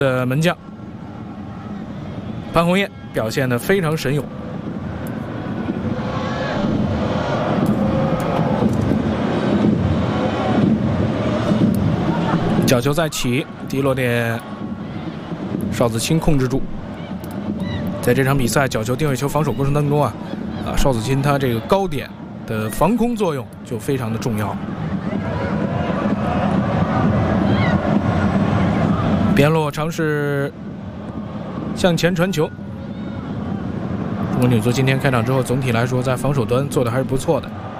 的门将潘宏彦表现得非常神勇。角球再起，第一落点邵子钦控制住。在这场比赛角球定位球防守过程当中邵子钦他这个高点的防空作用就非常的重要。边路尝试向前传球。中国女足今天开场之后，总体来说在防守端做的还是不错的。